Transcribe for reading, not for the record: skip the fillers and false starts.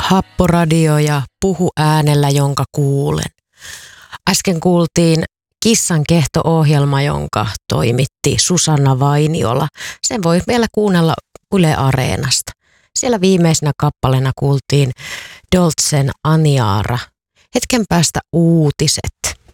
Happoradio ja puhu äänellä, jonka kuulen. Äsken kuultiin Kissan kehto-ohjelma, jonka toimitti Susanna Vainiola. Sen voi vielä kuunnella Yle Areenasta. Siellä viimeisenä kappaleena kuultiin Dolcen Aniara. Hetken päästä uutiset.